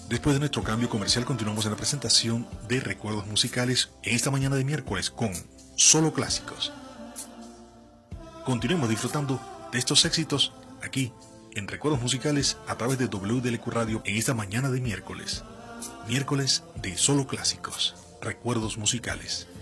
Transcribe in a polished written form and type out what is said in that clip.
Después de nuestro cambio comercial, continuamos en la presentación de recuerdos musicales en esta mañana de miércoles con Solo Clásicos. Continuemos disfrutando de estos éxitos aquí en Recuerdos Musicales a través de WDLQ Radio en esta mañana de miércoles. Miércoles de Solo Clásicos, Recuerdos Musicales.